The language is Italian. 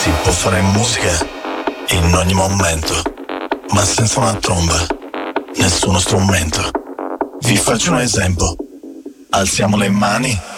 Si può fare musica in ogni momento, ma senza una tromba, nessuno strumento. Vi faccio un esempio. Alziamo le mani